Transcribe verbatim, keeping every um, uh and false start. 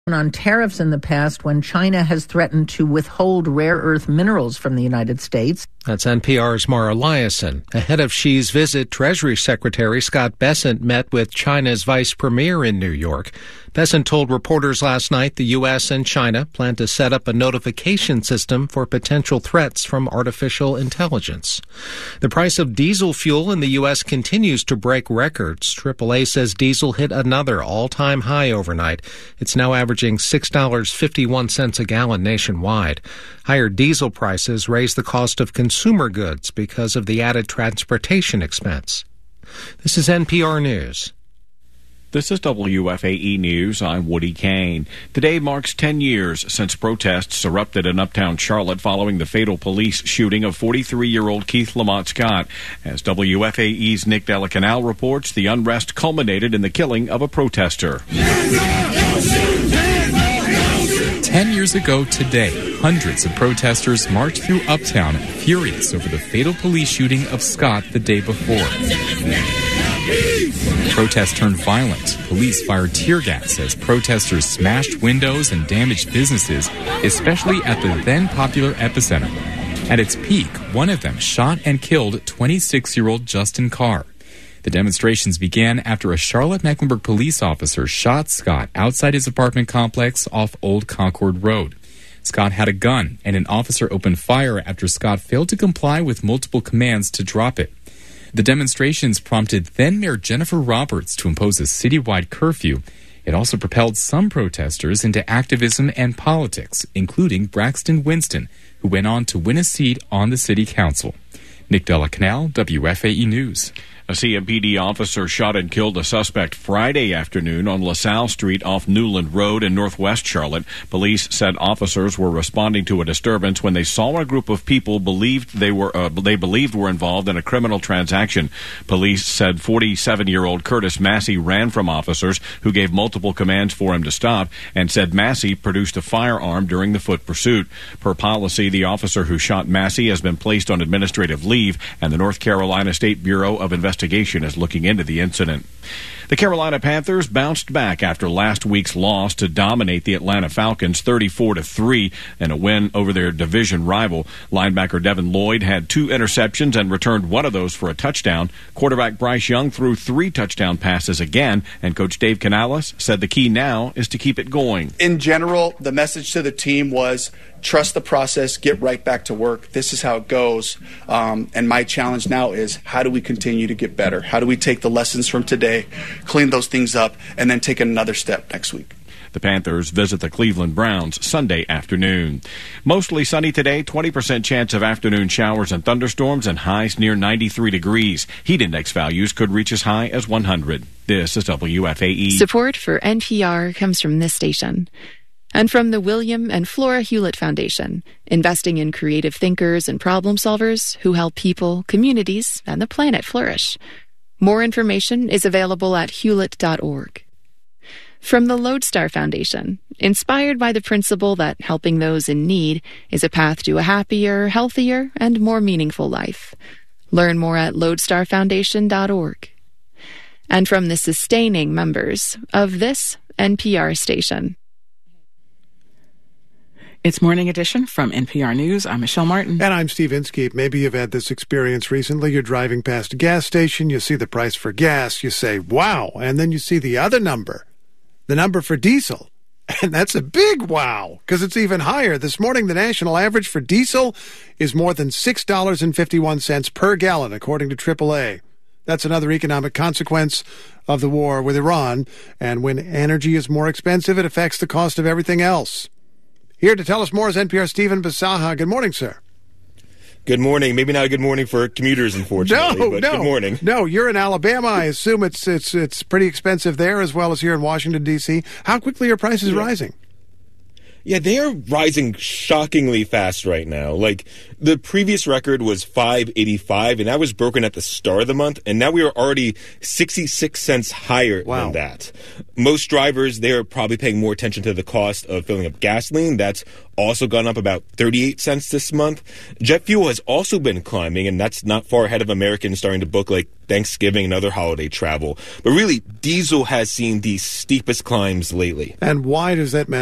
on tariffs in the past when China has threatened to withhold rare earth minerals from the United States. That's N P R's Mara Liasson. Ahead of Xi's visit, Treasury Secretary Scott Bessent met with China's vice premier in New York. Bessent told reporters last night the U S and China plan to set up a notification system for potential threats from artificial intelligence. The price of diesel fuel in the U S continues to break records. triple A says diesel hit another all-time high overnight. It's now averaging six dollars and fifty-one cents a gallon nationwide. Higher diesel prices raise the cost of consumer goods because of the added transportation expense. This is N P R News. This is W F A E News. I'm Woody Kane. Today marks ten years since protests erupted in uptown Charlotte following the fatal police shooting of forty-three-year-old Keith Lamont Scott. As W F A E's Nick Delacanal reports, the unrest culminated in the killing of a protester. Ten years ago today, hundreds of protesters marched through Uptown, furious over the fatal police shooting of Scott the day before. Protests turned violent. Police fired tear gas as protesters smashed windows and damaged businesses, especially at the then-popular Epicenter. At its peak, one of them shot and killed twenty-six-year-old Justin Carr. The demonstrations began after a Charlotte-Mecklenburg police officer shot Scott outside his apartment complex off Old Concord Road. Scott had a gun, and an officer opened fire after Scott failed to comply with multiple commands to drop it. The demonstrations prompted then-Mayor Jennifer Roberts to impose a citywide curfew. It also propelled some protesters into activism and politics, including Braxton Winston, who went on to win a seat on the city council. Nick Delacanal, W F A E News. A C M P D officer shot and killed a suspect Friday afternoon on LaSalle Street off Newland Road in northwest Charlotte. Police said officers were responding to a disturbance when they saw a group of people believed they were uh, they believed were involved in a criminal transaction. Police said forty-seven-year-old Curtis Massey ran from officers who gave multiple commands for him to stop and said Massey produced a firearm during the foot pursuit. Per policy, the officer who shot Massey has been placed on administrative leave, and the North Carolina State Bureau of Investigation is looking into the incident. The Carolina Panthers bounced back after last week's loss to dominate the Atlanta Falcons thirty-four to three in a win over their division rival. Linebacker Devin Lloyd had two interceptions and returned one of those for a touchdown. Quarterback Bryce Young threw three touchdown passes again, and Coach Dave Canales said the key now is to keep it going. In general, the message to the team was trust the process, get right back to work. This is how it goes. Um, and my challenge now is how do we continue to get better? How do we take the lessons from today, clean those things up, and then take another step next week? The Panthers visit the Cleveland Browns Sunday afternoon. Mostly sunny today, twenty percent chance of afternoon showers and thunderstorms, and highs near ninety-three degrees. Heat index values could reach as high as one hundred. This is W F A E. Support for N P R comes from this station. And from the William and Flora Hewlett Foundation, investing in creative thinkers and problem solvers who help people, communities, and the planet flourish. More information is available at hewlett dot org. From the Lodestar Foundation, inspired by the principle that helping those in need is a path to a happier, healthier, and more meaningful life. Learn more at lodestar foundation dot org. And from the sustaining members of this N P R station. It's Morning Edition from N P R News. I'm Michelle Martin. And I'm Steve Inskeep. Maybe you've had this experience recently. You're driving past a gas station, you see the price for gas, you say, wow, and then you see the other number, the number for diesel. And that's a big wow, because it's even higher. This morning, the national average for diesel is more than six dollars and fifty-one cents per gallon, according to triple A. That's another economic consequence of the war with Iran. And when energy is more expensive, it affects the cost of everything else. Here to tell us more is N P R's Stephen Bisaha. Good morning, sir. Good morning. Maybe not a good morning for commuters, unfortunately. No, but no. Good morning. No, you're in Alabama. I assume it's it's it's pretty expensive there as well as here in Washington, D C. How quickly are prices yeah. rising? Yeah, they are rising shockingly fast right now. Like, the previous record was five eighty-five, and that was broken at the start of the month, and now we are already sixty-six cents higher wow. than that. Most drivers, they're probably paying more attention to the cost of filling up gasoline. That's also gone up about thirty-eight cents this month. Jet fuel has also been climbing, and that's not far ahead of Americans starting to book, like, Thanksgiving and other holiday travel. But really, diesel has seen the steepest climbs lately. And why does that matter?